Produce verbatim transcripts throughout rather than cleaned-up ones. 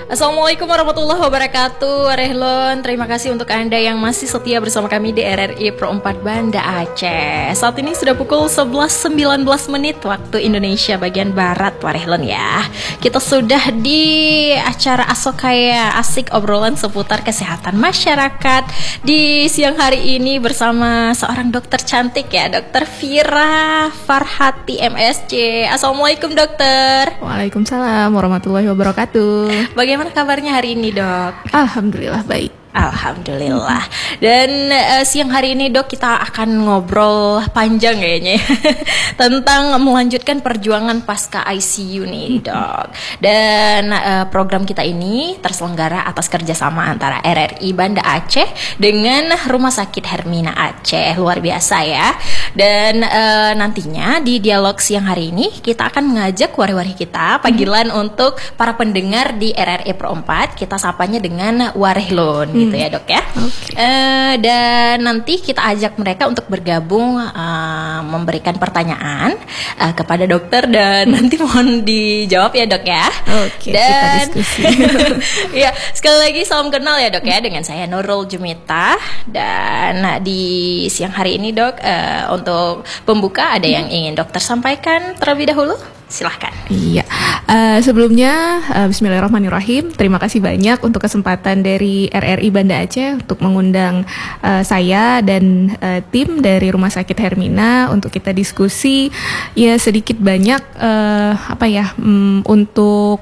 Assalamualaikum warahmatullahi wabarakatuh. Rehlon, terima kasih untuk Anda yang masih setia bersama kami di R R I Pro empat Banda Aceh. Saat ini sudah pukul sebelas sembilan belas menit waktu Indonesia bagian Barat, Warehlon ya. Kita sudah di acara Asokaya, asik obrolan seputar kesehatan masyarakat di siang hari ini bersama seorang dokter cantik ya, Dokter Vira Farhati M S C. Assalamualaikum dokter. Waalaikumsalam warahmatullahi wabarakatuh. Bagaimana kabarnya hari ini dok? Alhamdulillah baik. Alhamdulillah. Dan uh, siang hari ini dok kita akan ngobrol panjang kayaknya tentang melanjutkan perjuangan pasca I C U nih dok. Dan uh, program kita ini terselenggara atas kerjasama antara R R I Banda Aceh dengan Rumah Sakit Hermina Aceh. Luar biasa ya. Dan uh, nantinya di dialog siang hari ini kita akan mengajak wari-wari kita panggilan hmm. untuk para pendengar di R R I Pro empat. Kita sapanya dengan Warehlon. Gitu ya dok ya. Okay. Uh, dan nanti kita ajak mereka untuk bergabung uh, memberikan pertanyaan uh, kepada dokter dan nanti mohon dijawab ya dok ya. Oke. Okay, dan kita diskusi. ya sekali lagi salam kenal ya dok ya, dengan saya Nurul Jumita. Dan di siang hari ini dok uh, untuk pembuka ada yang ingin dokter sampaikan terlebih dahulu? Silahkan. Iya. Uh, sebelumnya uh, Bismillahirrahmanirrahim. Terima kasih banyak untuk kesempatan dari R R I Banda Aceh untuk mengundang uh, saya dan uh, tim dari Rumah Sakit Hermina untuk kita diskusi ya sedikit banyak uh, apa ya um, untuk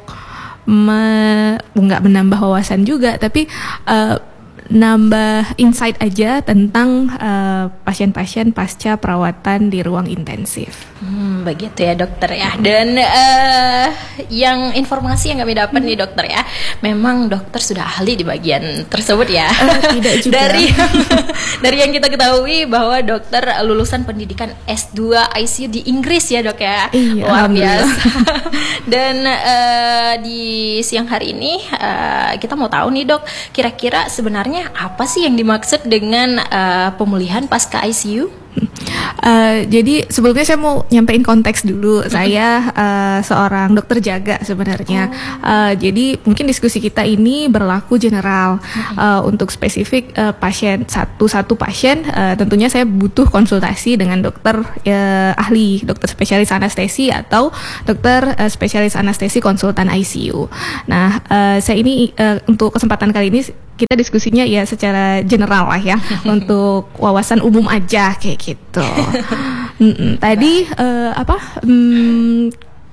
me, nggak menambah wawasan juga, tapi uh, nambah insight aja tentang uh, pasien-pasien pasca perawatan di ruang intensif. Hmm, begitu ya dokter ya. Dan uh, yang informasi yang kami dapat hmm. nih dokter ya, memang dokter sudah ahli di bagian tersebut ya. Uh, tidak juga. Dari dari yang kita ketahui bahwa dokter lulusan pendidikan S dua I C U di Inggris ya dok ya. Iya, luar biasa. Dan uh, di siang hari ini uh, kita mau tahu nih dok, kira-kira sebenarnya apa sih yang dimaksud dengan uh, pemulihan pasca I C U? Uh, jadi sebelumnya saya mau nyampein konteks dulu. Saya uh, seorang dokter jaga sebenarnya. Oh. Uh, jadi mungkin diskusi kita ini berlaku general. Uh, untuk spesifik uh, pasien satu-satu pasien, uh, tentunya saya butuh konsultasi dengan dokter uh, ahli, dokter spesialis anestesi atau dokter uh, spesialis anestesi konsultan I C U. Nah, uh, saya ini uh, untuk kesempatan kali ini kita diskusinya ya secara general lah ya untuk wawasan umum aja kayak gitu. Mm-mm. Tadi uh, apa? Um,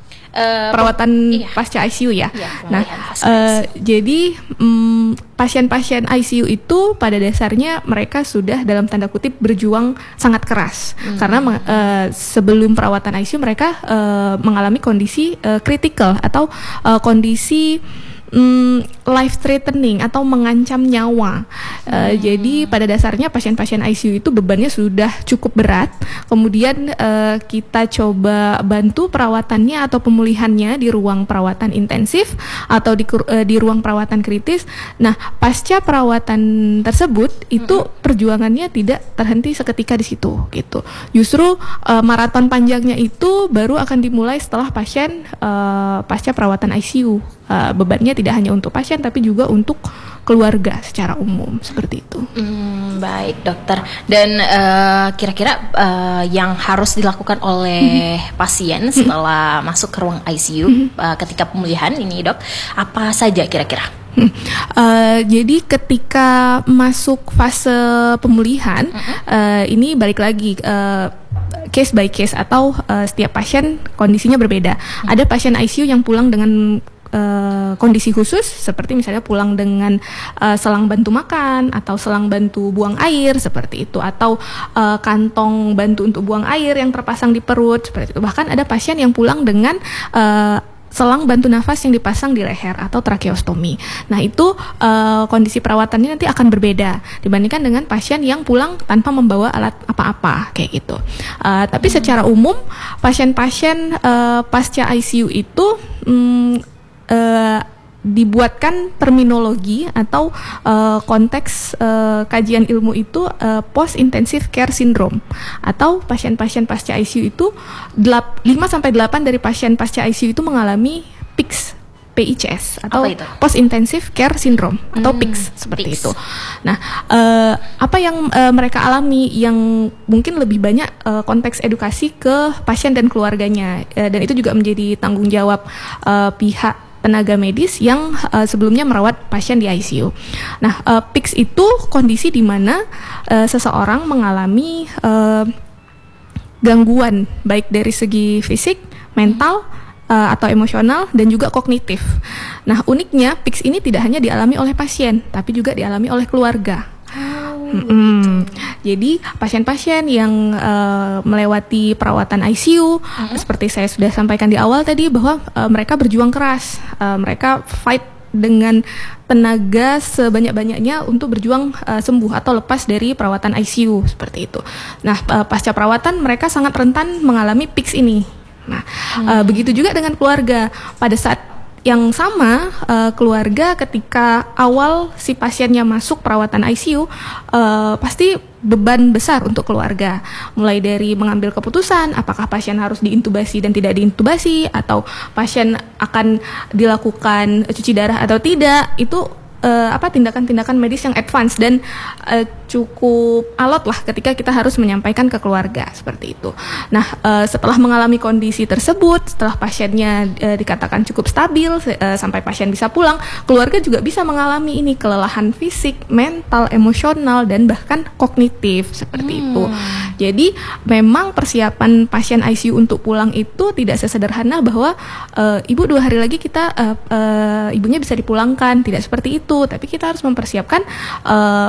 uh, perawatan iya. pasca I C U ya. Iya, nah, uh, jadi um, pasien-pasien I C U itu pada dasarnya mereka sudah dalam tanda kutip berjuang sangat keras hmm. karena uh, sebelum perawatan I C U mereka uh, mengalami kondisi uh, kritikal atau uh, kondisi Hmm, life threatening atau mengancam nyawa. Uh, hmm. Jadi pada dasarnya pasien-pasien I C U itu bebannya sudah cukup berat. Kemudian uh, kita coba bantu perawatannya atau pemulihannya di ruang perawatan intensif atau di uh, di ruang perawatan kritis. Nah, pasca perawatan tersebut itu hmm. perjuangannya tidak terhenti seketika di situ gitu. Justru uh, maraton panjangnya itu baru akan dimulai setelah pasien uh, pasca perawatan I C U. Uh, bebannya tidak hanya untuk pasien tapi juga untuk keluarga secara umum seperti itu. Hmm, baik dokter. Dan uh, kira-kira uh, yang harus dilakukan oleh mm-hmm. pasien setelah mm-hmm. masuk ke ruang I C U mm-hmm. uh, ketika pemulihan ini dok, apa saja kira-kira? Hmm. Uh, jadi ketika masuk fase pemulihan uh-huh. uh, ini balik lagi uh, case by case atau uh, setiap pasien kondisinya berbeda. Uh-huh. Ada pasien I C U yang pulang dengan Uh, kondisi khusus seperti misalnya pulang dengan uh, selang bantu makan atau selang bantu buang air seperti itu, atau uh, kantong bantu untuk buang air yang terpasang di perut seperti itu. Bahkan ada pasien yang pulang dengan uh, selang bantu nafas yang dipasang di leher atau tracheostomi. Nah itu uh, kondisi perawatannya nanti akan berbeda dibandingkan dengan pasien yang pulang tanpa membawa alat apa-apa kayak gitu. Uh, tapi hmm. secara umum pasien-pasien uh, pasca I C U itu um, Uh, dibuatkan terminologi atau uh, konteks uh, kajian ilmu itu uh, post intensive care syndrome, atau pasien-pasien pasca I C U itu lima sampai delapan dari pasien pasca I C U itu mengalami P I C S P I C S atau Post Intensive Care Syndrome atau Hmm, P I C S seperti P I C S. itu. Nah, uh, apa yang uh, mereka alami yang mungkin lebih banyak uh, konteks edukasi ke pasien dan keluarganya, uh, dan itu juga menjadi tanggung jawab uh, pihak tenaga medis yang uh, sebelumnya merawat pasien di I C U. Nah, uh, P I C S itu kondisi di mana uh, seseorang mengalami uh, gangguan baik dari segi fisik, mental, uh, atau emosional dan juga kognitif. Nah, uniknya P I C S ini tidak hanya dialami oleh pasien, tapi juga dialami oleh keluarga. Oh, mm-hmm. Jadi pasien-pasien yang uh, melewati perawatan I C U, uh-huh. seperti saya sudah sampaikan di awal tadi bahwa uh, mereka berjuang keras, uh, mereka fight dengan tenaga sebanyak-banyaknya untuk berjuang uh, sembuh atau lepas dari perawatan I C U seperti itu. Nah, uh, pasca perawatan mereka sangat rentan mengalami P I C S ini. Nah, hmm. uh, begitu juga dengan keluarga. Pada saat yang sama, uh, keluarga ketika awal si pasiennya masuk perawatan I C U, uh, pasti beban besar untuk keluarga. Mulai dari mengambil keputusan apakah pasien harus diintubasi dan tidak diintubasi, atau pasien akan dilakukan cuci darah atau tidak, itu uh, apa tindakan-tindakan medis yang advance dan uh, cukup alot lah ketika kita harus menyampaikan ke keluarga seperti itu. Nah, uh, setelah mengalami kondisi tersebut, setelah pasiennya uh, dikatakan cukup stabil uh, sampai pasien bisa pulang, keluarga juga bisa mengalami ini kelelahan fisik, mental, emosional dan bahkan kognitif seperti hmm. itu. Jadi memang persiapan pasien I C U untuk pulang itu tidak sesederhana bahwa uh, ibu dua hari lagi kita uh, uh, ibunya bisa dipulangkan, tidak seperti itu. Tapi kita harus mempersiapkan uh,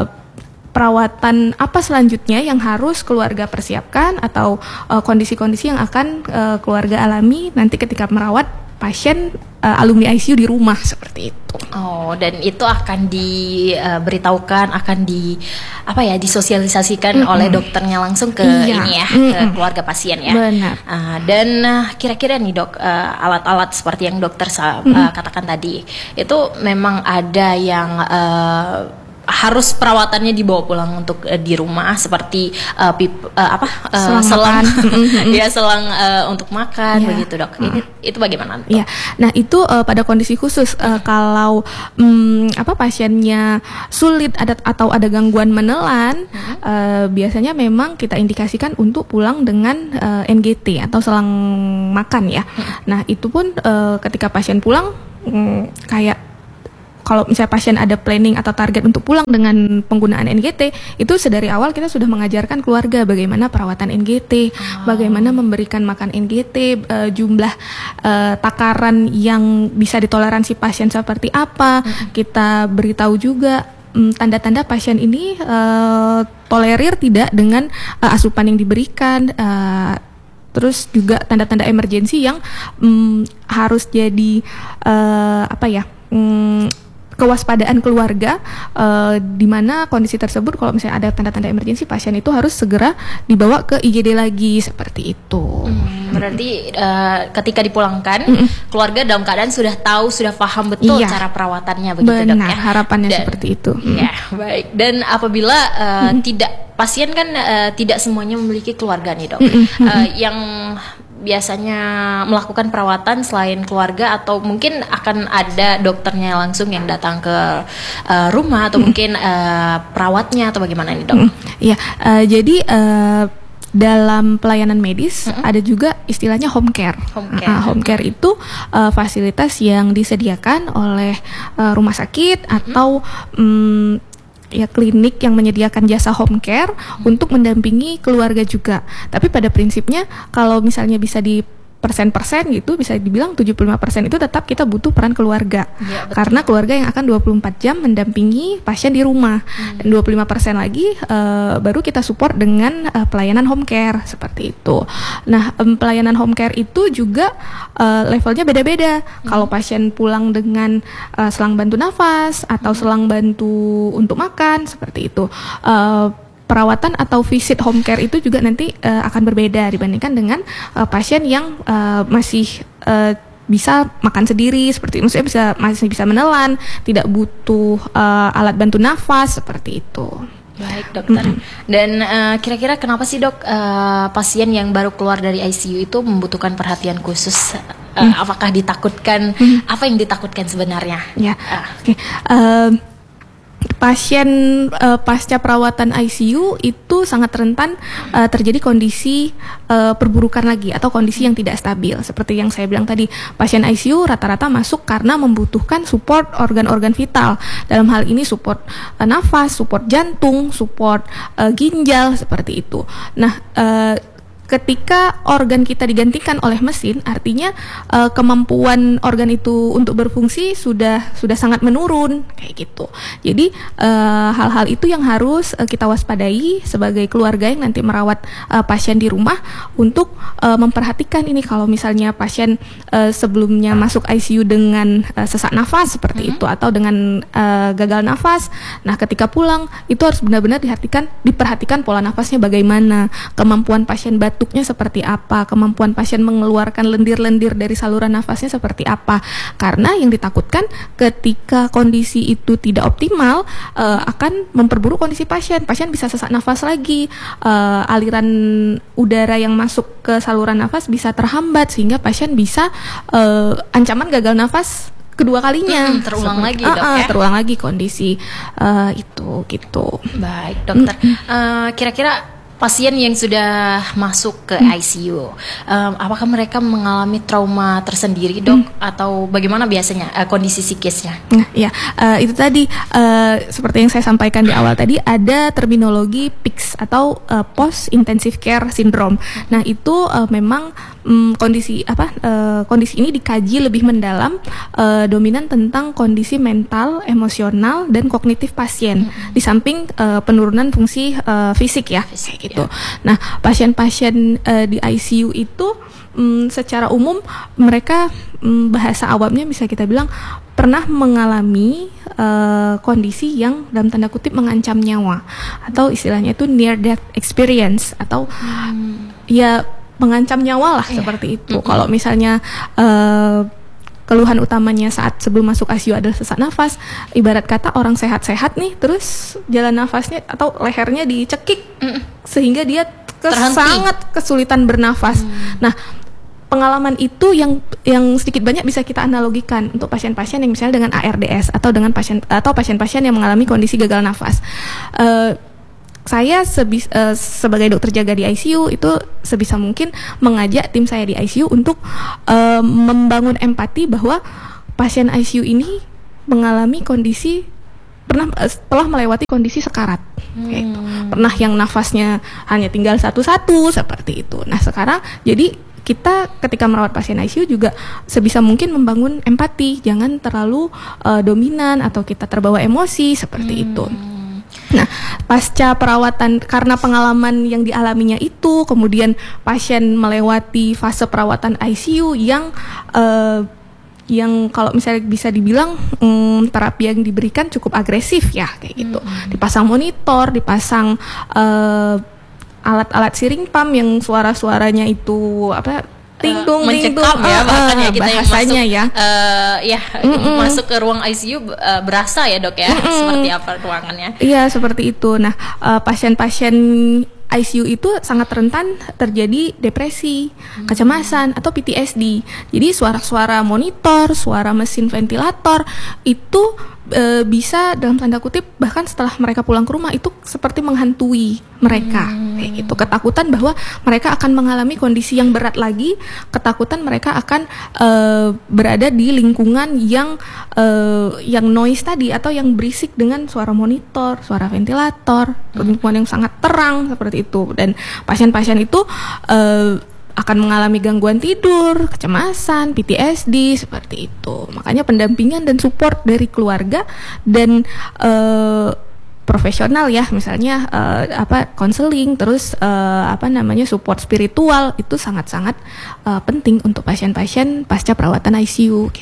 perawatan apa selanjutnya yang harus keluarga persiapkan, atau uh, kondisi-kondisi yang akan uh, keluarga alami nanti ketika merawat pasien uh, alumni I C U di rumah seperti itu. Oh, dan itu akan diberitahukan, uh, akan di apa ya disosialisasikan mm-hmm. oleh dokternya langsung ke iya. ini ya, mm-hmm. ke keluarga pasien ya. Benar. Uh, dan uh, kira-kira nih dok, uh, alat-alat seperti yang dokter uh, mm-hmm. katakan tadi, itu memang ada yang uh, harus perawatannya dibawa pulang untuk uh, di rumah, seperti uh, pip, uh, apa uh, selang, selang ya selang uh, untuk makan ya. Begitu dok. Ini itu bagaimana? Dok? Ya, nah itu uh, pada kondisi khusus uh, kalau um, apa pasiennya sulit ada atau ada gangguan menelan, hmm. uh, biasanya memang kita indikasikan untuk pulang dengan uh, N G T atau selang makan ya. Hmm. Nah itu pun uh, ketika pasien pulang um, kayak kalau misalnya pasien ada planning atau target untuk pulang dengan penggunaan N G T, itu sedari awal kita sudah mengajarkan keluarga bagaimana perawatan N G T, oh. bagaimana memberikan makan N G T, uh, jumlah uh, takaran yang bisa ditoleransi pasien seperti apa. Hmm. Kita beritahu juga um, tanda-tanda pasien ini uh, tolerir tidak dengan uh, asupan yang diberikan. Uh, Terus juga tanda-tanda emergensi yang um, harus jadi uh, apa ya? Um, kewaspadaan keluarga, uh, di mana kondisi tersebut kalau misalnya ada tanda-tanda emergensi, pasien itu harus segera dibawa ke I G D lagi seperti itu. Hmm, berarti uh, ketika dipulangkan, mm-mm. keluarga dalam keadaan sudah tahu, sudah paham betul iya. cara perawatannya begitu. Benar, dok ya. Harapannya Dan, seperti itu. Ya, baik. Dan apabila uh, mm-hmm. tidak pasien kan uh, tidak semuanya memiliki keluarga nih dok, mm-hmm. uh, yang biasanya melakukan perawatan selain keluarga, atau mungkin akan ada dokternya langsung yang datang ke uh, rumah, atau mm. mungkin uh, perawatnya, atau bagaimana nih dok? Iya, mm. uh, jadi uh, dalam pelayanan medis mm-hmm. ada juga istilahnya home care. Home care, uh, home care itu uh, fasilitas yang disediakan oleh uh, rumah sakit mm-hmm. atau um, ya klinik yang menyediakan jasa home care hmm. untuk mendampingi keluarga juga. Tapi pada prinsipnya kalau misalnya bisa di persen-persen gitu, bisa dibilang tujuh puluh lima persen itu tetap kita butuh peran keluarga. Ya, karena keluarga yang akan dua puluh empat jam mendampingi pasien di rumah. Hmm. Dan dua puluh lima persen lagi uh, baru kita support dengan uh, pelayanan home care seperti itu. Nah, um, pelayanan home care itu juga uh, levelnya beda-beda. Hmm. Kalau pasien pulang dengan uh, selang bantu nafas atau hmm. selang bantu untuk makan seperti itu. Uh, perawatan atau visit home care itu juga nanti uh, akan berbeda dibandingkan dengan uh, pasien yang uh, masih uh, bisa makan sendiri seperti itu, maksudnya bisa masih bisa menelan, tidak butuh uh, alat bantu nafas seperti itu. Baik dokter. Mm-hmm. Dan uh, kira-kira kenapa sih dok uh, pasien yang baru keluar dari I C U itu membutuhkan perhatian khusus? Uh, mm. Apakah ditakutkan? Mm. Apa yang ditakutkan sebenarnya? Ya. Uh. Okay. Uh, pasien uh, pasca perawatan I C U itu sangat rentan uh, terjadi kondisi uh, perburukan lagi atau kondisi yang tidak stabil. Seperti yang saya bilang tadi, pasien I C U rata-rata masuk karena membutuhkan support organ-organ vital. Dalam hal ini support uh, nafas, support jantung, support uh, ginjal, seperti itu. Nah, uh, ketika organ kita digantikan oleh mesin, artinya uh, kemampuan organ itu untuk berfungsi sudah sudah sangat menurun, kayak gitu. Jadi uh, hal-hal itu yang harus uh, kita waspadai sebagai keluarga yang nanti merawat uh, pasien di rumah untuk uh, memperhatikan ini. Kalau misalnya pasien uh, sebelumnya masuk I C U dengan uh, sesak nafas seperti mm-hmm. itu atau dengan uh, gagal nafas, nah ketika pulang itu harus benar-benar diperhatikan diperhatikan pola nafasnya bagaimana, kemampuan pasien batuk batuknya seperti apa, kemampuan pasien mengeluarkan lendir-lendir dari saluran nafasnya seperti apa. Karena yang ditakutkan ketika kondisi itu tidak optimal uh, akan memperburuk kondisi pasien. Pasien bisa sesak nafas lagi, uh, aliran udara yang masuk ke saluran nafas bisa terhambat sehingga pasien bisa uh, ancaman gagal nafas kedua kalinya. Hmm, terulang Seperti, lagi uh, dok uh, ya. Terulang lagi kondisi uh, itu gitu. Baik dokter. Uh, kira-kira pasien yang sudah masuk ke I C U, um, apakah mereka mengalami trauma tersendiri dok, hmm. atau bagaimana biasanya uh, kondisi psikisnya? Nah, ya uh, itu tadi uh, seperti yang saya sampaikan di awal tadi, ada terminologi P I C S atau uh, Post Intensive Care Syndrome. Nah itu uh, memang um, kondisi apa uh, kondisi ini dikaji lebih mendalam, uh, dominan tentang kondisi mental, emosional, dan kognitif pasien. Hmm. Di samping uh, penurunan fungsi uh, fisik ya. Fisik. Gitu. Nah, pasien-pasien uh, di I C U itu um, secara umum mereka um, bahasa awamnya bisa kita bilang pernah mengalami uh, kondisi yang dalam tanda kutip mengancam nyawa, atau istilahnya itu near death experience, atau hmm. ya mengancam nyawa lah, yeah. seperti itu. Mm-hmm. Kalau misalnya uh, keluhan utamanya saat sebelum masuk I C U adalah sesak nafas, ibarat kata orang sehat-sehat nih, terus jalan nafasnya atau lehernya dicekik mm. sehingga dia kes- sangat kesulitan bernafas. Mm. Nah, pengalaman itu yang yang sedikit banyak bisa kita analogikan untuk pasien-pasien yang misalnya dengan A R D S atau dengan pasien atau pasien-pasien yang mengalami kondisi gagal nafas. Uh, Saya sebis, uh, sebagai dokter jaga di I C U itu sebisa mungkin mengajak tim saya di I C U untuk uh, membangun empati bahwa pasien I C U ini mengalami kondisi pernah uh, telah melewati kondisi sekarat, hmm. kayak gitu. Pernah yang nafasnya hanya tinggal satu-satu seperti itu. Nah sekarang jadi kita ketika merawat pasien I C U juga sebisa mungkin membangun empati, jangan terlalu uh, dominan atau kita terbawa emosi seperti hmm. itu. Nah, pasca perawatan karena pengalaman yang dialaminya itu, kemudian pasien melewati fase perawatan I C U yang uh, yang kalau misalnya bisa dibilang um, terapi yang diberikan cukup agresif ya, kayak gitu. Mm-hmm. Dipasang monitor, dipasang uh, alat-alat siring pump yang suara-suaranya itu apa? Tingtung, uh, mencekam ya, bahkan ya kita bahasanya yang masuk, ya, uh, ya Mm-mm. masuk ke ruang I C U uh, berasa ya dok ya, Mm-mm. seperti apa ruangannya? Iya seperti itu. Nah uh, pasien-pasien I C U itu sangat rentan terjadi depresi, hmm. kecemasan atau P T S D. Jadi suara-suara monitor, suara mesin ventilator itu e, bisa dalam tanda kutip bahkan setelah mereka pulang ke rumah itu seperti menghantui mereka, hmm. kayak gitu. Ketakutan bahwa mereka akan mengalami kondisi yang berat lagi, ketakutan mereka akan e, berada di lingkungan yang e, yang noise tadi atau yang berisik dengan suara monitor, suara ventilator, hmm. lingkungan yang sangat terang seperti itu. Dan pasien-pasien itu uh, akan mengalami gangguan tidur, kecemasan, P T S D seperti itu. Makanya pendampingan dan support dari keluarga dan uh, profesional ya, misalnya uh, apa konseling, terus uh, apa namanya support spiritual itu sangat-sangat uh, penting untuk pasien-pasien pasca perawatan I C U gitu.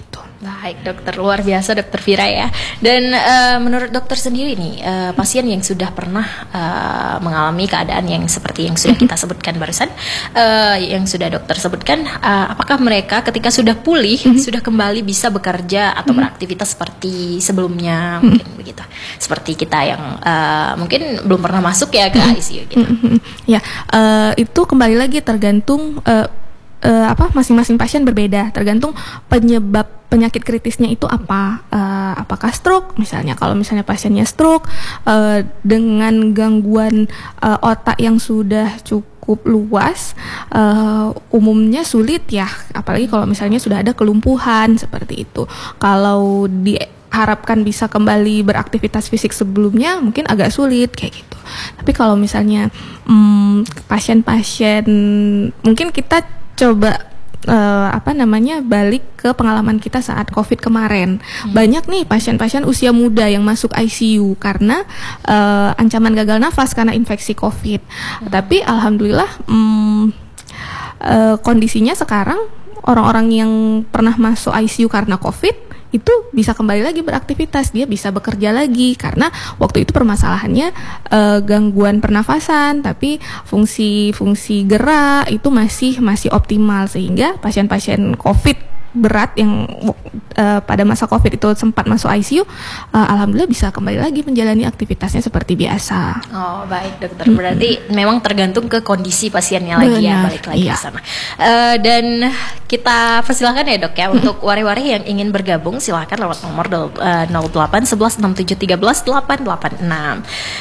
Baik dokter, luar biasa dokter Vira ya. Dan uh, menurut dokter sendiri nih, uh, pasien yang sudah pernah uh, mengalami keadaan yang seperti yang sudah kita sebutkan barusan, uh, yang sudah dokter sebutkan, uh, apakah mereka ketika sudah pulih sudah kembali bisa bekerja atau beraktivitas seperti sebelumnya, mungkin begitu? Seperti kita yang uh, mungkin belum pernah masuk ya ke I C U gitu. Ya, uh, itu kembali lagi tergantung uh, uh, apa masing-masing pasien berbeda, tergantung penyebab penyakit kritisnya itu apa, uh, apakah stroke misalnya. Kalau misalnya pasiennya stroke uh, dengan gangguan uh, otak yang sudah cukup luas, uh, umumnya sulit ya, apalagi kalau misalnya sudah ada kelumpuhan seperti itu. Kalau diharapkan bisa kembali beraktivitas fisik sebelumnya mungkin agak sulit kayak gitu. Tapi kalau misalnya hmm, pasien-pasien, mungkin kita coba Uh, apa namanya balik ke pengalaman kita saat COVID kemarin. Hmm. Banyak nih pasien-pasien usia muda yang masuk I C U karena uh, ancaman gagal nafas karena infeksi COVID. Hmm. Tapi alhamdulillah um, uh, kondisinya sekarang orang-orang yang pernah masuk I C U karena COVID itu bisa kembali lagi beraktivitas, dia bisa bekerja lagi karena waktu itu permasalahannya uh, gangguan pernafasan, tapi fungsi-fungsi gerak itu masih masih optimal, sehingga pasien-pasien COVID berat yang uh, pada masa COVID itu sempat masuk I C U, uh, alhamdulillah bisa kembali lagi menjalani aktivitasnya seperti biasa. Oh baik dokter, berarti mm-hmm. memang tergantung ke kondisi pasiennya lagi. Benar, ya balik lagi iya. ke sana. Uh, dan kita persilahkan ya dok ya mm-hmm. untuk wari-wari yang ingin bergabung silakan lewat nomor uh, nol delapan satu satu enam tujuh tiga belas delapan delapan enam.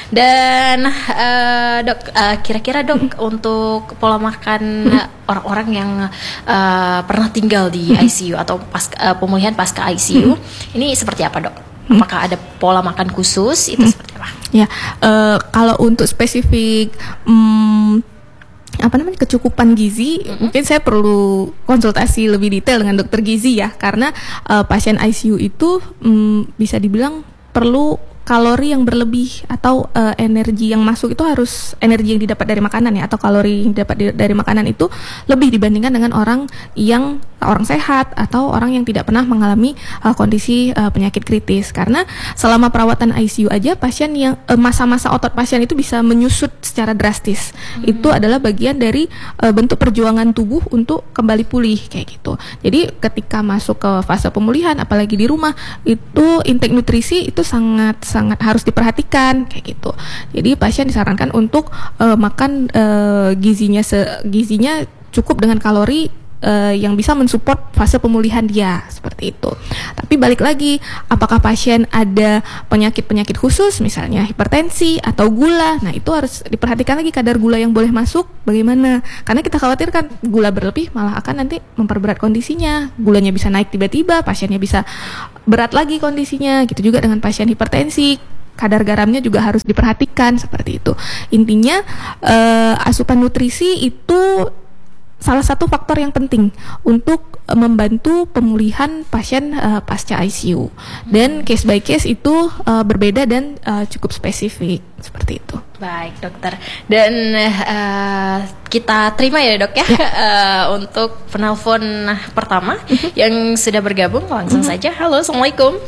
Dan uh, dok uh, kira-kira dok mm-hmm. untuk pola makan mm-hmm. orang-orang yang uh, pernah tinggal di I C U atau pas, uh, pemulihan pasca I C U hmm. ini seperti apa dok? Apakah ada pola makan khusus itu hmm. seperti apa? Ya, uh, kalau untuk spesifik um, apa namanya kecukupan gizi, hmm. mungkin saya perlu konsultasi lebih detail dengan dokter gizi ya, karena uh, pasien I C U itu um, bisa dibilang perlu kalori yang berlebih atau uh, energi yang masuk itu harus energi yang didapat dari makanan ya, atau kalori yang didapat di, dari makanan itu lebih dibandingkan dengan orang yang orang sehat atau orang yang tidak pernah mengalami uh, kondisi uh, penyakit kritis. Karena selama perawatan I C U aja pasien yang uh, masa-masa otot pasien itu bisa menyusut secara drastis. Hmm. Itu adalah bagian dari uh, bentuk perjuangan tubuh untuk kembali pulih kayak gitu. Jadi ketika masuk ke fase pemulihan apalagi di rumah itu intake nutrisi itu sangat sangat harus diperhatikan kayak gitu. Jadi pasien disarankan untuk uh, makan uh, gizinya se gizinya cukup dengan kalori uh, yang bisa mensupport fase pemulihan dia seperti itu. Tapi balik lagi, apakah pasien ada penyakit-penyakit khusus misalnya hipertensi atau gula? Nah, itu harus diperhatikan lagi kadar gula yang boleh masuk bagaimana. Karena kita khawatirkan gula berlebih malah akan nanti memperberat kondisinya. Gulanya bisa naik tiba-tiba, pasiennya bisa berat lagi kondisinya. Gitu juga dengan pasien hipertensi, kadar garamnya juga harus diperhatikan seperti itu. Intinya uh, asupan nutrisi itu salah satu faktor yang penting untuk uh, membantu pemulihan pasien uh, pasca I C U. Dan case by case itu uh, berbeda dan uh, cukup spesifik seperti itu. Baik dokter, dan uh, kita terima ya dok ya, ya. Uh, untuk penelpon pertama yang sudah bergabung langsung saja. Halo, assalamualaikum.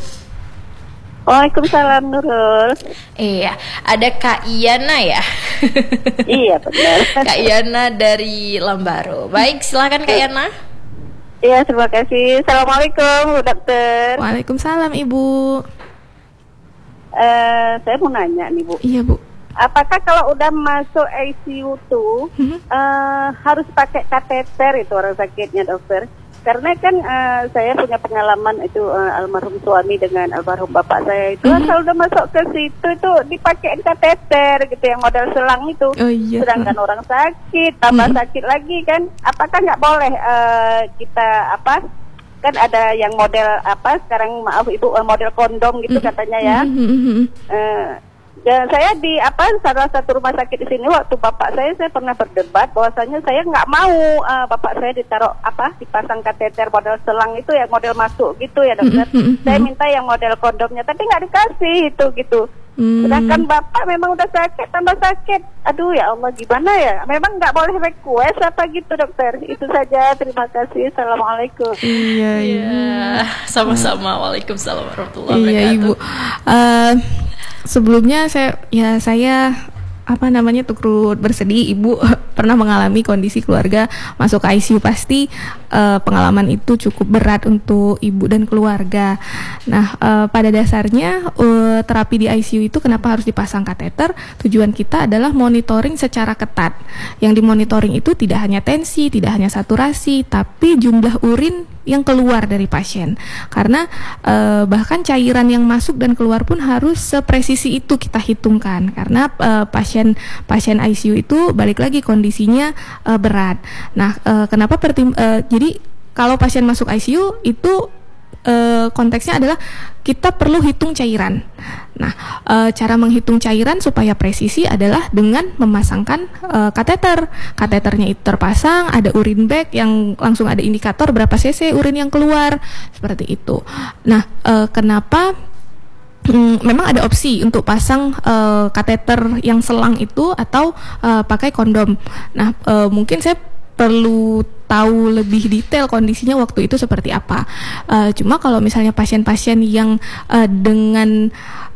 Waalaikumsalam Nurul. Iya, ada Kak Iyana ya. Iya benar. Kak Iyana dari Lambaru. Baik, silakan Kak Iyana. Iya, terima kasih. Assalamualaikum Bu Dokter. Waalaikumsalam Ibu. Uh, saya mau nanya nih Bu. Iya Bu. Apakah kalau udah masuk I C U tuh mm-hmm. uh, harus pakai kateter itu orang sakitnya dokter? Karena kan uh, saya punya pengalaman itu uh, almarhum suami dengan almarhum bapak saya itu mm-hmm. asal udah masuk ke situ itu dipakein kateter gitu yang model selang itu. Oh, iya. Sedangkan orang sakit tambah mm-hmm. sakit lagi kan, apakah nggak boleh uh, kita apa? Kan ada yang model apa sekarang maaf ibu model kondom gitu mm-hmm. katanya ya. Mm-hmm. Uh, Dan saya di apa salah satu rumah sakit di sini waktu bapak saya saya pernah berdebat bahwasanya saya nggak mau uh, bapak saya ditaruh apa dipasang kateter model selang itu ya model masuk gitu ya dokter. Mm-hmm. Saya minta yang model kondomnya tapi nggak dikasih itu gitu. Hmm. Sedangkan bapak memang udah sakit tambah sakit. Aduh ya Allah, gimana ya? Memang nggak boleh request apa gitu dokter? Itu saja. Terima kasih. Assalamualaikum. Iya, Iya, Ibu. sama-sama. Waalaikumsalam warahmatullahi Iya, wabarakatuh. Ibu. Uh, sebelumnya saya ya saya apa namanya turut bersedih Ibu pernah mengalami kondisi keluarga masuk I C U. Pasti uh, pengalaman itu cukup berat untuk Ibu dan keluarga. Nah, uh, pada dasarnya uh, terapi di I C U itu kenapa harus dipasang kateter? Tujuan kita adalah monitoring secara ketat. Yang dimonitoring itu tidak hanya tensi, tidak hanya saturasi, tapi jumlah urin yang keluar dari pasien. Karena uh, bahkan cairan yang masuk dan keluar pun harus sepresisi itu kita hitungkan. Karena uh, pasien pasien I C U itu balik lagi kondisinya uh, berat. Nah, uh, kenapa pertim uh, jadi kalau pasien masuk I C U itu uh, konteksnya adalah kita perlu hitung cairan. Nah, uh, cara menghitung cairan supaya presisi adalah dengan memasangkan uh, kateter. Kateternya itu terpasang, ada urin bag yang langsung ada indikator berapa cc urin yang keluar, seperti itu. Nah, uh, kenapa Hmm, memang ada opsi untuk pasang uh, kateter yang selang itu atau uh, pakai kondom. Nah, uh, mungkin saya perlu tahu lebih detail kondisinya waktu itu seperti apa. Uh, cuma kalau misalnya pasien-pasien yang uh, dengan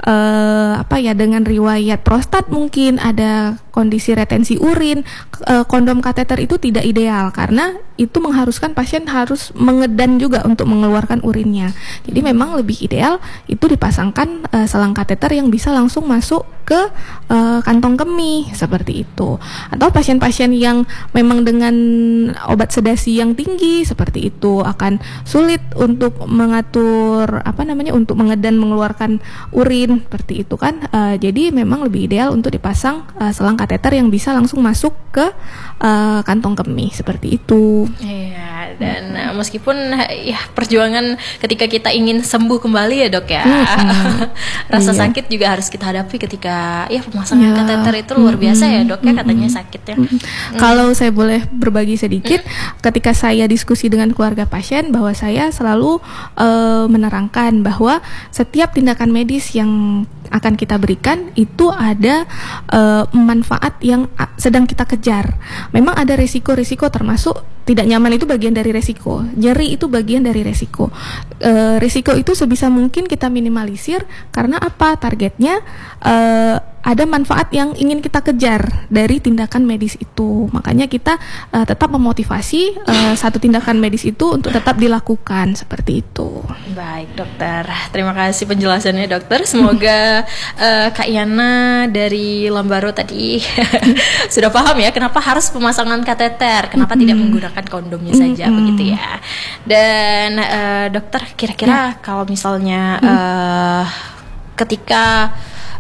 uh, apa ya dengan riwayat prostat mungkin ada kondisi retensi urin, uh, kondom kateter itu tidak ideal karena itu mengharuskan pasien harus mengedan juga untuk mengeluarkan urinnya. Jadi memang lebih ideal itu dipasangkan uh, selang kateter yang bisa langsung masuk ke uh, kantong kemih seperti itu. Atau pasien-pasien yang memang dengan obat sedasi yang tinggi seperti itu akan sulit untuk mengatur apa namanya untuk mengedan mengeluarkan urin seperti itu kan. Uh, jadi memang lebih ideal untuk dipasang uh, selang kateter yang bisa langsung masuk ke uh, kantong kemih seperti itu. Iya, dan uh, meskipun ya perjuangan ketika kita ingin sembuh kembali ya dok ya, Hmm. rasa Iya. sakit juga harus kita hadapi ketika ya pemasangan Ya. kateter itu luar biasa ya dok ya, Mm-mm. katanya sakitnya. Mm-mm. Kalau saya boleh berbagi sedikit, ketika saya diskusi dengan keluarga pasien, bahwa saya selalu uh, menerangkan bahwa setiap tindakan medis yang akan kita berikan itu ada uh, manfaat yang a- sedang kita kejar. Memang ada resiko-resiko, termasuk tidak nyaman itu bagian dari resiko, nyeri itu bagian dari resiko. Uh, resiko itu sebisa mungkin kita minimalisir karena apa? Targetnya uh, ada manfaat yang ingin kita kejar dari tindakan medis itu. Makanya kita uh, tetap memotivasi uh, satu tindakan medis itu untuk tetap dilakukan seperti itu. Baik dokter, terima kasih penjelasannya dokter. Semoga uh, Kak Yana dari Lambaro tadi sudah paham ya kenapa harus pemasangan kateter, kenapa Mm-hmm. tidak menggunakan kondomnya saja, Mm-hmm. begitu ya. Dan uh, dokter kira-kira kalau misalnya uh, ketika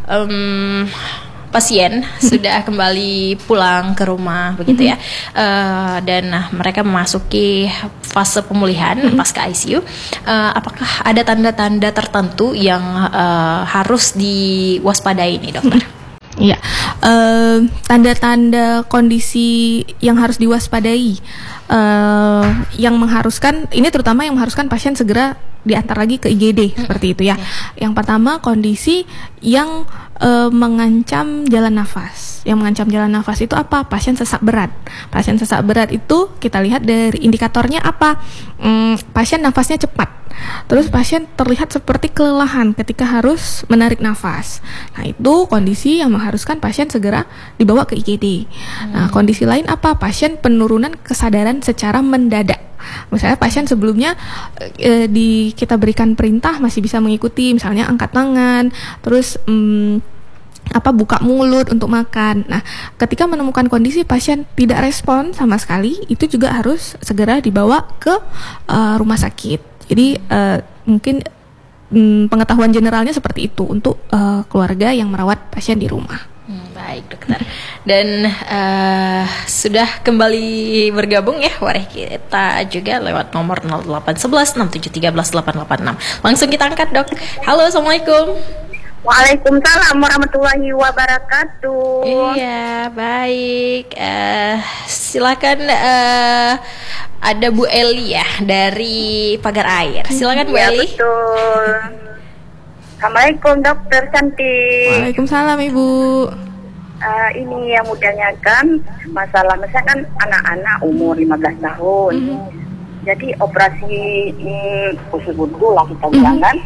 um, pasien sudah kembali pulang ke rumah begitu ya, uh, dan uh, mereka memasuki fase pemulihan pasca I C U, uh, apakah ada tanda-tanda tertentu yang uh, harus diwaspadai nih dokter? Iya, uh, tanda-tanda kondisi yang harus diwaspadai, uh, yang mengharuskan, ini terutama yang mengharuskan pasien segera diantar lagi ke I G D seperti itu ya. Yang pertama kondisi yang uh, mengancam jalan nafas. Yang mengancam jalan nafas itu apa? Pasien sesak berat. Pasien sesak berat itu kita lihat dari indikatornya apa? Hmm, pasien nafasnya cepat. Terus pasien terlihat seperti kelelahan ketika harus menarik nafas. Nah, itu kondisi yang mengharuskan pasien segera dibawa ke I G D. Nah, kondisi lain apa? Pasien penurunan kesadaran secara mendadak. Misalnya pasien sebelumnya e, di kita berikan perintah masih bisa mengikuti, misalnya angkat tangan, terus mm, apa buka mulut untuk makan. Nah, ketika menemukan kondisi pasien tidak respon sama sekali, itu juga harus segera dibawa ke uh, rumah sakit. Jadi uh, mungkin mm, pengetahuan generalnya seperti itu untuk uh, keluarga yang merawat pasien di rumah. Hmm, baik dokter. Dan uh, sudah kembali bergabung ya wareh kita juga lewat nomor nol delapan satu satu enam tujuh tiga delapan delapan enam. Langsung kita angkat dok. Halo, assalamualaikum. Waalaikumsalam warahmatullahi wabarakatuh. Iya, baik. Uh, silakan uh, ada Bu Eli ya dari Pagar Air. Silakan Bu Ya, Eli. betul. Assalamualaikum dokter cantik. Waalaikumsalam Ibu. Uh, ini yang mudahnya kan masalah misalkan anak-anak umur lima belas tahun. Mm-hmm. Jadi operasi mm, usus buntu lah kita bilang kan.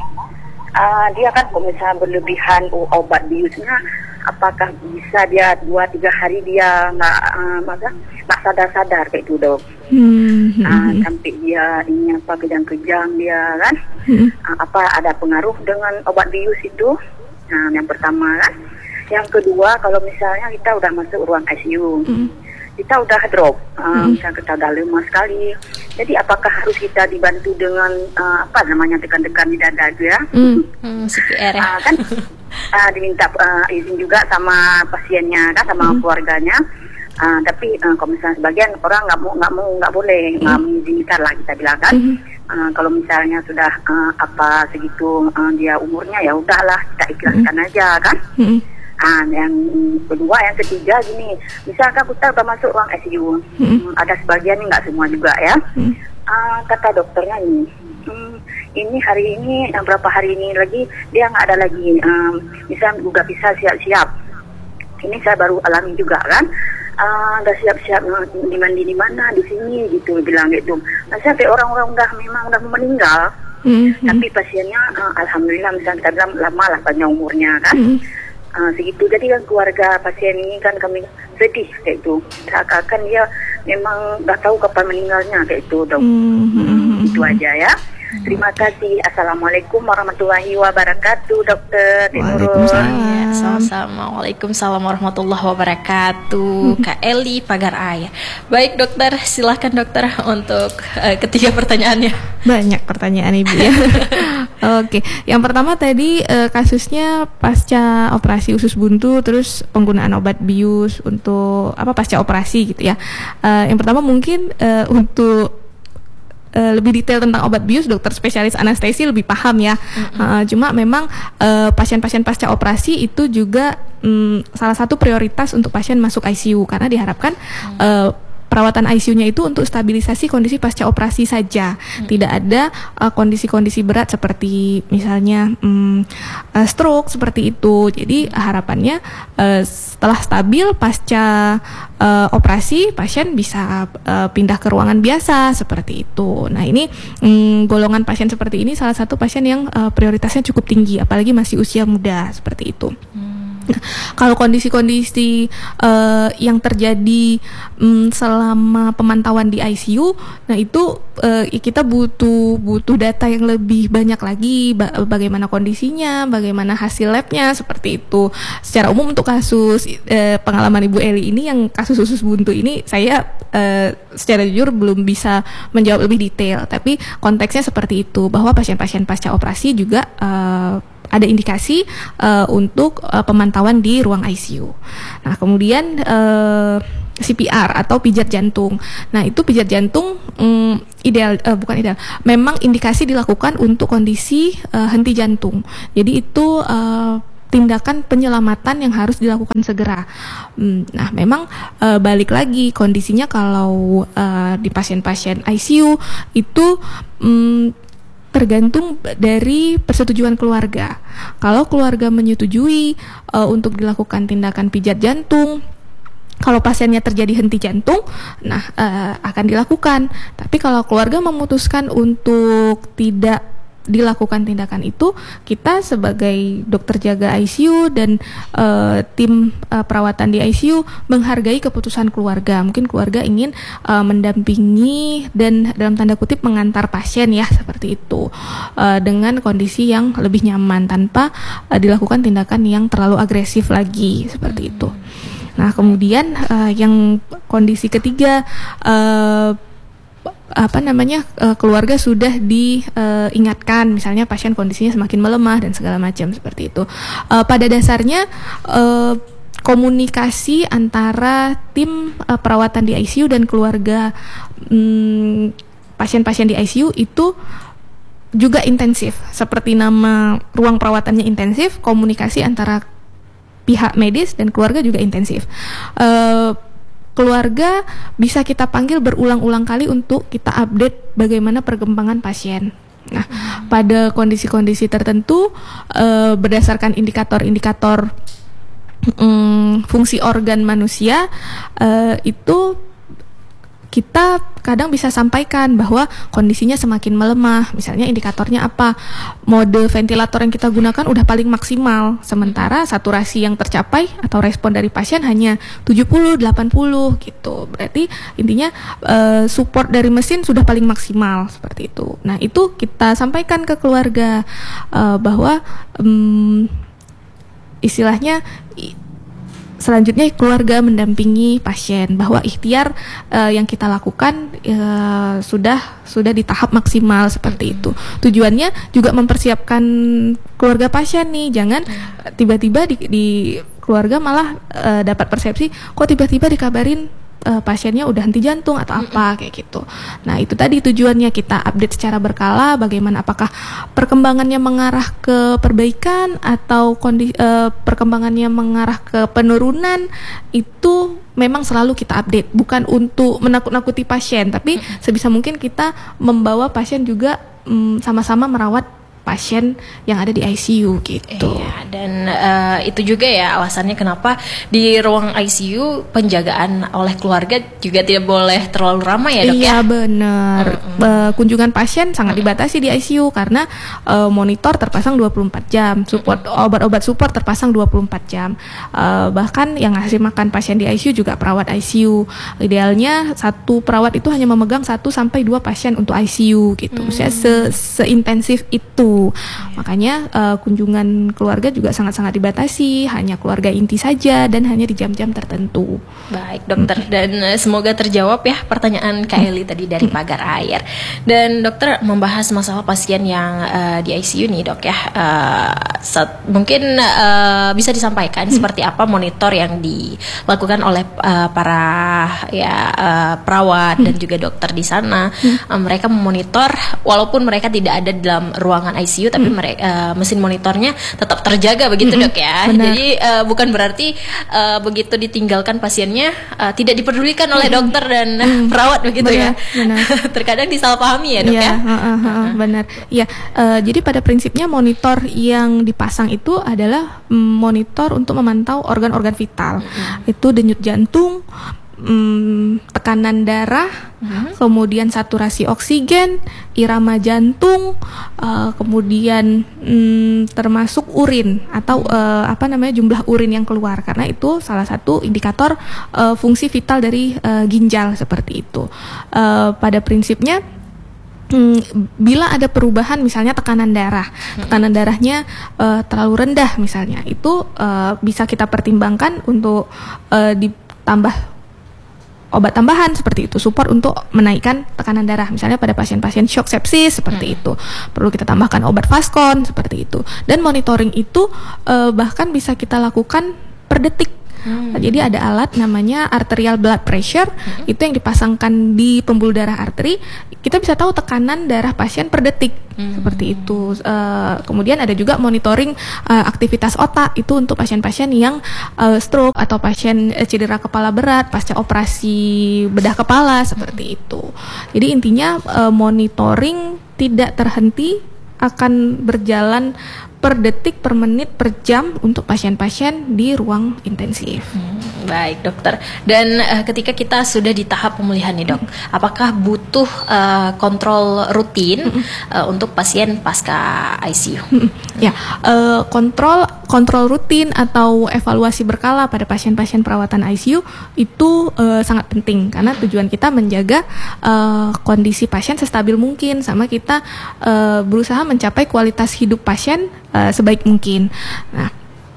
Uh, dia kan kalau misalnya berlebihan uh, obat biusnya, apakah bisa dia dua tiga hari dia nggak uh, maka nggak sadar-sadar kayak itu dok. Hmm. Uh, sampai dia ini apa kejang-kejang dia kan. Hmm. Uh, apa ada pengaruh dengan obat bius itu? Nah, yang pertama kan. Yang kedua kalau misalnya kita udah masuk ruang I C U. Hmm. Kita udah drop, uh, hmm. misalnya kita udah lemah sekali. Jadi apakah harus kita dibantu dengan uh, apa namanya tekan-tekan di dada itu ya? Hmm. Hmm, C P R ya. Uh, kan uh, diminta uh, izin juga sama pasiennya kan, sama hmm. keluarganya. Uh, tapi uh, kalau misalnya sebagian orang nggak mau nggak mau nggak boleh nggak hmm. mengizinkan lah kita bilang kan. Hmm. Uh, kalau misalnya sudah uh, apa segitu uh, dia umurnya ya udahlah kita ikhlaskan hmm. aja kan. Hmm. Ah, yang kedua, yang ketiga gini, misalkan kita udah masuk ruang I C U, hmm. ada sebagian ini nggak semua juga ya. Hmm. Ah, kata dokternya ini, hmm, ini hari ini, yang berapa hari ini lagi dia nggak ada lagi, um, misalnya juga bisa siap-siap. Ini saya baru alami juga kan, ah, udah siap-siap di mandi di mana di sini gitu bilang gitu. Nah sampai orang-orang udah memang udah meninggal, hmm. tapi pasiennya, uh, alhamdulillah misalnya kita bilang lama lah panjang umurnya kan. Hmm. Uh, segitu, jadi kan keluarga pasien ini kan kami sedih kayak itu, seakan-akan dia memang nggak tahu kapan meninggalnya kayak itu dok. Mm-hmm. Itu aja ya. Terima kasih. Assalamualaikum warahmatullahi wabarakatuh dokter. Waalaikumsalam. Sama-sama. Waalaikumsalam warahmatullahi wabarakatuh. Kak Eli Pagaraya. Baik dokter, silahkan dokter untuk uh, ketiga pertanyaannya. Banyak pertanyaan Ibu ya. Oke, yang pertama tadi uh, kasusnya pasca operasi usus buntu, terus penggunaan obat bius untuk apa pasca operasi gitu ya. Uh, yang pertama mungkin uh, untuk Uh, lebih detail tentang obat bius, dokter spesialis anestesi lebih paham ya. Mm-hmm. Uh, cuma memang uh, pasien-pasien pasca operasi itu juga um, salah satu prioritas untuk pasien masuk I C U karena diharapkan mm-hmm. uh, perawatan I C U-nya itu untuk stabilisasi kondisi pasca operasi saja, hmm. tidak ada uh, kondisi-kondisi berat seperti misalnya um, uh, stroke seperti itu. Jadi harapannya uh, setelah stabil pasca uh, operasi pasien bisa uh, pindah ke ruangan biasa seperti itu. Nah ini um, golongan pasien seperti ini salah satu pasien yang uh, prioritasnya cukup tinggi, apalagi masih usia muda seperti itu. Hmm. Nah, kalau kondisi-kondisi uh, yang terjadi um, selama pemantauan di I C U, nah itu uh, kita butuh butuh data yang lebih banyak lagi, ba- bagaimana kondisinya, bagaimana hasil labnya seperti itu. Secara umum untuk kasus uh, pengalaman Ibu Eli ini yang kasus usus buntu ini, saya uh, secara jujur belum bisa menjawab lebih detail, tapi konteksnya seperti itu bahwa pasien-pasien pasca operasi juga uh, ada indikasi uh, untuk uh, pemantauan di ruang I C U. Nah, kemudian uh, C P R atau pijat jantung. Nah, itu pijat jantung um, ideal uh, bukan ideal. Memang indikasi dilakukan untuk kondisi uh, henti jantung. Jadi itu uh, tindakan penyelamatan yang harus dilakukan segera. Hmm, nah, memang uh, balik lagi kondisinya kalau uh, di pasien-pasien I C U itu um, tergantung dari persetujuan keluarga. Kalau keluarga menyetujui uh, untuk dilakukan tindakan pijat jantung, kalau pasiennya terjadi henti jantung, nah uh, akan dilakukan. Tapi kalau keluarga memutuskan untuk tidak dilakukan tindakan itu, kita sebagai dokter jaga I C U dan uh, tim uh, perawatan di I C U menghargai keputusan keluarga. Mungkin keluarga ingin uh, mendampingi dan dalam tanda kutip mengantar pasien ya seperti itu, uh, dengan kondisi yang lebih nyaman tanpa uh, dilakukan tindakan yang terlalu agresif lagi seperti itu. Nah, kemudian uh, yang kondisi ketiga, uh, apa namanya uh, keluarga sudah diingatkan, uh, misalnya pasien kondisinya semakin melemah dan segala macam seperti itu. Uh, pada dasarnya uh, komunikasi antara tim uh, perawatan di I C U dan keluarga um, pasien-pasien di I C U itu juga intensif. Seperti nama ruang perawatannya intensif, komunikasi antara pihak medis dan keluarga juga intensif. Uh, Keluarga bisa kita panggil berulang-ulang kali untuk kita update bagaimana perkembangan pasien. Nah, hmm. pada kondisi-kondisi tertentu uh, berdasarkan indikator-indikator um, fungsi organ manusia uh, itu kita kadang bisa sampaikan bahwa kondisinya semakin melemah. Misalnya indikatornya apa? Mode ventilator yang kita gunakan udah paling maksimal, sementara saturasi yang tercapai atau respon dari pasien hanya tujuh puluh delapan puluh gitu. Berarti intinya uh, support dari mesin sudah paling maksimal seperti itu. Nah, itu kita sampaikan ke keluarga uh, bahwa um, istilahnya selanjutnya keluarga mendampingi pasien bahwa ikhtiar uh, yang kita lakukan uh, sudah sudah di tahap maksimal seperti itu. Tujuannya juga mempersiapkan keluarga pasien nih, jangan tiba-tiba di, di keluarga malah uh, dapat persepsi kok tiba-tiba dikabarin uh, pasiennya udah henti jantung atau apa kayak gitu. Nah, itu tadi tujuannya kita update secara berkala bagaimana apakah perkembangannya mengarah ke perbaikan atau kondisi uh, perkembangannya mengarah ke penurunan. Itu memang selalu kita update, bukan untuk menakut-nakuti pasien, tapi sebisa mungkin kita membawa pasien juga um, sama-sama merawat pasien yang ada di I C U gitu. Iya, dan uh, itu juga ya alasannya kenapa di ruang I C U penjagaan oleh keluarga juga tidak boleh terlalu ramai ya, Dok. Iya, ya? benar. Mm-hmm. Uh, kunjungan pasien sangat dibatasi di I C U karena uh, monitor terpasang dua puluh empat jam, support mm-hmm. obat-obat support terpasang dua puluh empat jam. Uh, bahkan yang ngasih makan pasien di I C U juga perawat I C U. Idealnya satu perawat itu hanya memegang satu sampai dua pasien untuk I C U gitu. Mm-hmm. Se seintensif itu. Makanya uh, kunjungan keluarga juga sangat-sangat dibatasi, hanya keluarga inti saja dan hanya di jam-jam tertentu. Baik, dokter, dan uh, semoga terjawab ya pertanyaan Kak Eli tadi dari Pagar Air. Dan dokter membahas masalah pasien yang uh, di I C U nih, Dok ya. Uh, set, mungkin uh, bisa disampaikan hmm. seperti apa monitor yang dilakukan oleh uh, para ya uh, perawat hmm. dan juga dokter di sana. Hmm. Uh, mereka memonitor walaupun mereka tidak ada dalam ruangan I C U, tapi hmm. mereka uh, mesin monitornya tetap terjaga begitu, hmm. Dok ya. Benar. Jadi uh, bukan berarti uh, begitu ditinggalkan pasiennya uh, tidak dipedulikan oleh hmm. dokter dan hmm. perawat begitu. Benar, ya. Benar. Terkadang disalahpahami ya, Dok ya. ya? Uh, uh, uh, uh. Benar. Ya, uh, jadi pada prinsipnya monitor yang dipasang itu adalah monitor untuk memantau organ-organ vital. Hmm. Itu denyut jantung, Hmm, tekanan darah, hmm. kemudian saturasi oksigen, irama jantung, uh, kemudian hmm, termasuk urin atau uh, apa namanya jumlah urin yang keluar, karena itu salah satu indikator uh, fungsi vital dari uh, ginjal seperti itu. Uh, pada prinsipnya Hmm, bila ada perubahan misalnya tekanan darah, tekanan darahnya uh, terlalu rendah misalnya, itu uh, bisa kita pertimbangkan untuk uh, ditambah obat tambahan seperti itu, support untuk menaikkan tekanan darah. Misalnya pada pasien-pasien shock sepsis seperti hmm. itu, perlu kita tambahkan obat Vascon seperti itu. Dan monitoring itu uh, bahkan bisa kita lakukan per detik. Hmm. Jadi ada alat namanya arterial blood pressure, hmm. itu yang dipasangkan di pembuluh darah arteri. Kita bisa tahu tekanan darah pasien per detik, hmm. seperti itu. Uh, kemudian ada juga monitoring uh, aktivitas otak, itu untuk pasien-pasien yang uh, stroke atau pasien uh, cedera kepala berat pasca operasi bedah kepala seperti itu. Jadi intinya uh, monitoring tidak terhenti, akan berjalan per detik, per menit, per jam untuk pasien-pasien di ruang intensif. Hmm, baik, dokter. Dan uh, ketika kita sudah di tahap pemulihan nih, Dok, hmm. apakah butuh uh, kontrol rutin hmm. uh, untuk pasien pasca I C U? Hmm. Ya, uh, kontrol kontrol rutin atau evaluasi berkala pada pasien-pasien perawatan I C U itu uh, sangat penting, karena tujuan kita menjaga uh, kondisi pasien sestabil mungkin, sama kita uh, berusaha mencapai kualitas hidup pasien Uh, sebaik mungkin. Nah,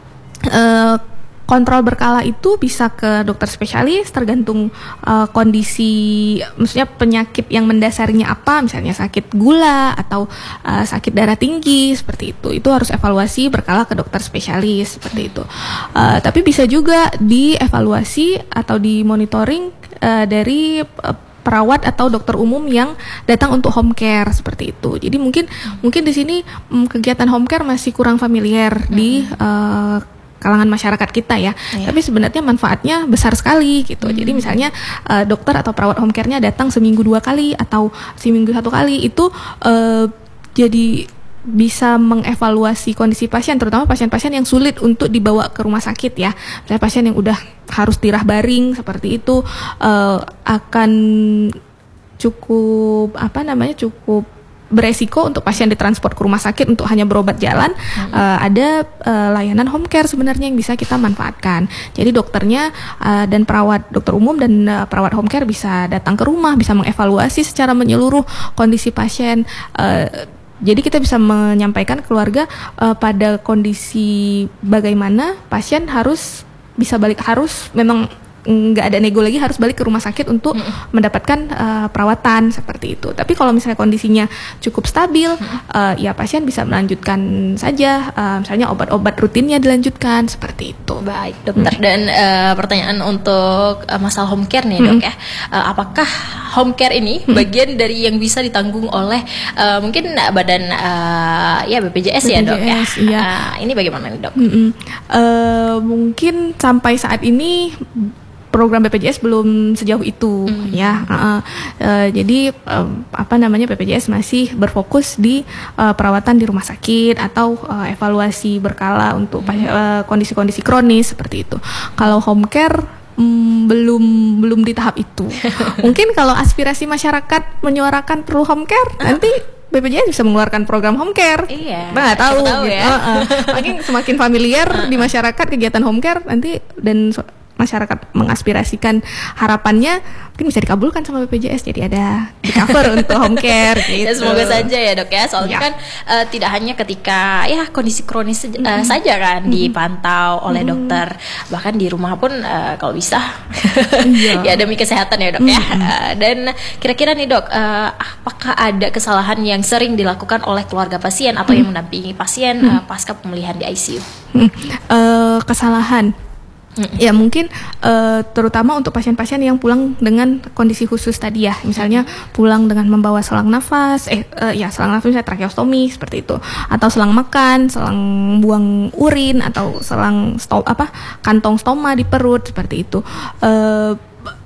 uh, kontrol berkala itu bisa ke dokter spesialis tergantung uh, kondisi, maksudnya penyakit yang mendasarinya apa, misalnya sakit gula atau uh, sakit darah tinggi seperti itu. Itu harus evaluasi berkala ke dokter spesialis seperti itu. Uh, tapi bisa juga dievaluasi atau dimonitoring uh, dari uh, perawat atau dokter umum yang datang untuk home care seperti itu. Jadi mungkin hmm. mungkin di sini um, kegiatan home care masih kurang familiar hmm. di uh, kalangan masyarakat kita ya. Yeah. Tapi sebenarnya manfaatnya besar sekali gitu. Hmm. Jadi misalnya uh, dokter atau perawat home care-nya datang seminggu dua kali atau seminggu satu kali, itu uh, jadi bisa mengevaluasi kondisi pasien, terutama pasien-pasien yang sulit untuk dibawa ke rumah sakit ya. Misalnya pasien yang udah harus tirah baring seperti itu uh, akan cukup apa namanya cukup beresiko untuk pasien ditransport ke rumah sakit untuk hanya berobat jalan. Hmm. Uh, ada uh, layanan home care sebenarnya yang bisa kita manfaatkan. Jadi dokternya uh, dan perawat dokter umum dan uh, perawat home care bisa datang ke rumah, bisa mengevaluasi secara menyeluruh kondisi pasien. Uh, Jadi kita bisa menyampaikan ke keluarga uh, pada kondisi bagaimana pasien harus bisa balik, harus memang nggak ada nego lagi, harus balik ke rumah sakit untuk mm. mendapatkan uh, perawatan seperti itu. Tapi kalau misalnya kondisinya cukup stabil, mm. uh, ya pasien bisa melanjutkan saja, uh, misalnya obat-obat rutinnya dilanjutkan seperti itu. Baik dokter, mm. dan uh, pertanyaan untuk uh, masalah home care nih mm. dok ya, uh, apakah home care ini mm. bagian dari yang bisa ditanggung oleh uh, mungkin badan uh, ya B P J S, B P J S ya dok ya? Iya. Uh, ini bagaimana nih dok? Mm-mm. Uh, mungkin sampai saat ini program B P J S belum sejauh itu mm. ya, uh, uh, jadi uh, apa namanya B P J S masih berfokus di uh, perawatan di rumah sakit atau uh, evaluasi berkala untuk mm. uh, kondisi-kondisi kronis seperti itu. Kalau home care mm, belum belum di tahap itu. Mungkin kalau aspirasi masyarakat menyuarakan perlu home care, nanti B P J S bisa mengeluarkan program home care. Iya. Nggak tahu, tahu gitu. ya. uh, uh. Makin semakin familiar di masyarakat kegiatan home care nanti, dan so- masyarakat mengaspirasikan harapannya mungkin bisa dikabulkan sama B P J S, jadi ada di cover untuk home care gitu. Ya, semoga saja ya dok ya, soalnya ya. kan uh, tidak hanya ketika ya kondisi kronis uh, mm-hmm. saja kan mm-hmm. dipantau oleh mm-hmm. dokter, bahkan di rumah pun uh, kalau bisa ya demi kesehatan ya dok mm-hmm. ya. Uh, dan kira-kira nih dok, uh, apakah ada kesalahan yang sering dilakukan oleh keluarga pasien atau mm-hmm. yang mendampingi pasien mm-hmm. uh, pasca pemulihan di I C U? Mm-hmm. Uh, kesalahan ya mungkin uh, terutama untuk pasien-pasien yang pulang dengan kondisi khusus tadi ya, misalnya pulang dengan membawa selang nafas, eh uh, ya selang nafas misalnya tracheostomi seperti itu, atau selang makan, selang buang urin, atau selang sto- apa kantong stoma di perut seperti itu. Uh,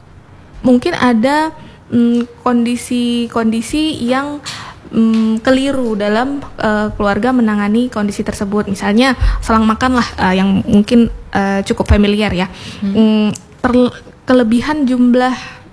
mungkin ada um, kondisi-kondisi yang Hmm, keliru dalam uh, keluarga menangani kondisi tersebut. Misalnya selang makan lah uh, yang mungkin uh, cukup familiar ya. Hmm. Hmm, ter- kelebihan jumlah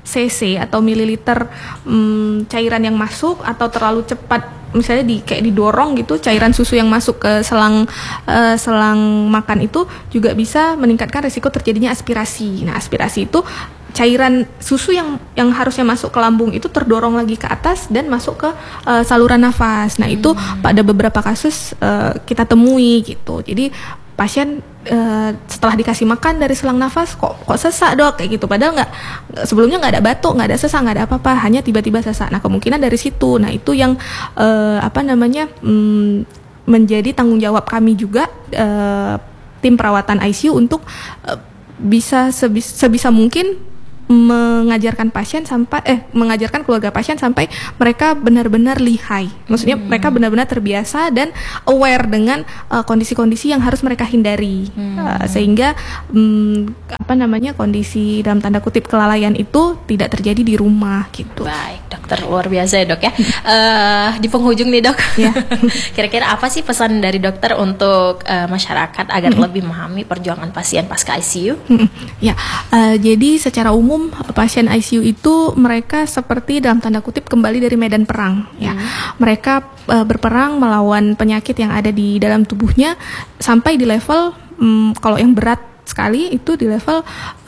cc atau mililiter um, cairan yang masuk, atau terlalu cepat misalnya di kayak didorong gitu cairan susu yang masuk ke selang uh, selang makan itu juga bisa meningkatkan risiko terjadinya aspirasi. Nah, aspirasi itu cairan susu yang yang harusnya masuk ke lambung itu terdorong lagi ke atas dan masuk ke uh, saluran nafas. Nah, itu hmm. pada beberapa kasus uh, kita temui gitu. Jadi pasien uh, setelah dikasih makan dari selang nafas kok kok sesak dok kayak gitu. Padahal nggak, sebelumnya nggak ada batuk, nggak ada sesak, nggak ada apa-apa, hanya tiba-tiba sesak. Nah, kemungkinan dari situ. Nah, itu yang uh, apa namanya hmm, menjadi tanggung jawab kami juga, uh, tim perawatan I C U untuk uh, bisa sebis- sebisa mungkin mengajarkan pasien sampai eh mengajarkan keluarga pasien sampai mereka benar-benar lihai. Maksudnya hmm. mereka benar-benar terbiasa dan aware dengan uh, kondisi-kondisi yang harus mereka hindari. Hmm. Uh, sehingga um, apa namanya kondisi dalam tanda kutip kelalaian itu tidak terjadi di rumah gitu. Baik, dokter luar biasa ya, Dok ya. uh, di penghujung nih, Dok. Ya. Kira-kira apa sih pesan dari dokter untuk uh, masyarakat agar hmm. lebih memahami perjuangan pasien pasca I C U? Hmm. Ya, uh, jadi secara umum pasien I C U itu mereka seperti dalam tanda kutip kembali dari medan perang ya. Hmm. Mereka uh, berperang melawan penyakit yang ada di dalam tubuhnya sampai di level um, kalau yang berat sekali itu di level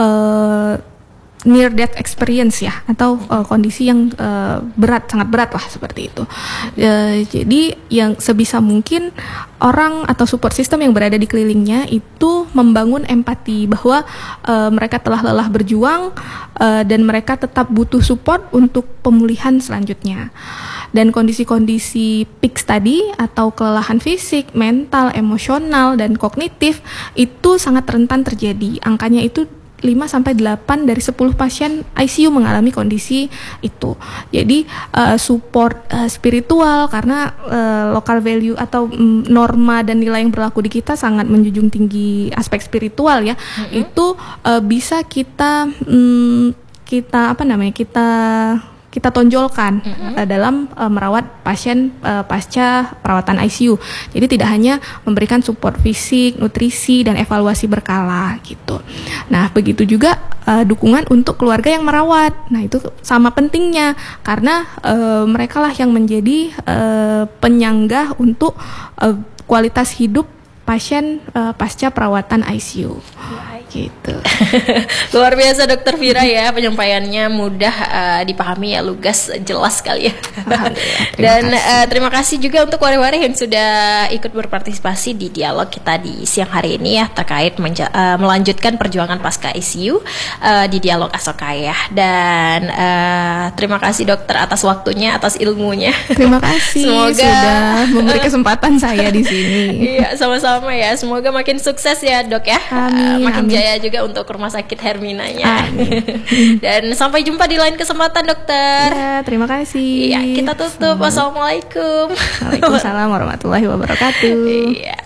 uh, near death experience ya, atau uh, kondisi yang uh, berat, sangat berat lah seperti itu. Uh, jadi yang sebisa mungkin orang atau support system yang berada di kelilingnya itu membangun empati bahwa uh, mereka telah lelah berjuang uh, dan mereka tetap butuh support untuk pemulihan selanjutnya. Dan kondisi-kondisi peaks tadi atau kelelahan fisik, mental, emosional, dan kognitif itu sangat rentan terjadi. Angkanya itu lima sampai delapan dari sepuluh pasien I C U mengalami kondisi itu. Jadi uh, support uh, spiritual, karena uh, local value atau um, norma dan nilai yang berlaku di kita sangat menjunjung tinggi aspek spiritual ya. Mm-hmm. Itu uh, bisa kita um, kita apa namanya? kita kita tonjolkan mm-hmm. uh, dalam uh, merawat pasien uh, pasca perawatan I C U. Jadi tidak hanya memberikan support fisik, nutrisi dan evaluasi berkala gitu. Nah, begitu juga uh, dukungan untuk keluarga yang merawat. Nah, itu sama pentingnya karena uh, merekalah yang menjadi uh, penyangga untuk uh, kualitas hidup pasien uh, pasca perawatan I C U. Gitu. Luar biasa Dokter Fira ya, penyampaiannya mudah uh, dipahami ya, lugas, jelas sekali ya. Dan kasih. Uh, terima kasih juga untuk wari-wari yang sudah ikut berpartisipasi di dialog kita di siang hari ini ya, terkait menja- uh, melanjutkan perjuangan pasca I C U uh, di dialog Asokaya. Dan uh, terima kasih dokter atas waktunya, atas ilmunya. Terima kasih semoga sudah memberi kesempatan saya di sini. Iya, sama-sama ya. Semoga makin sukses ya dok ya. Amin. Uh, makin amin. jaya juga untuk rumah sakit Herminanya. Dan sampai jumpa di lain kesempatan dokter. Ya, terima kasih. Iya, kita tutup. Wassalamualaikum. Waalaikumsalam warahmatullahi wabarakatuh. Iya.